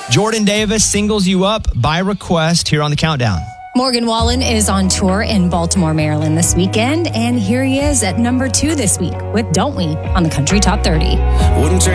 Jordan Davis singles you up by request here on the Countdown. Morgan Wallen is on tour in Baltimore, Maryland this weekend, and here he is at number 2 this week with Don't We on the Country Top 30. Wouldn't trade